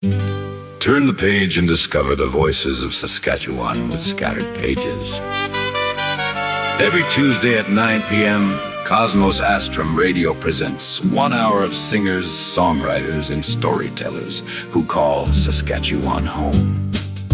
Turn the page and discover the voices of Saskatchewan with scattered pages. Every Tuesday at 9 p.m., Cosmos Astrum Radio presents 1 hour of singers, songwriters, and storytellers who call Saskatchewan home.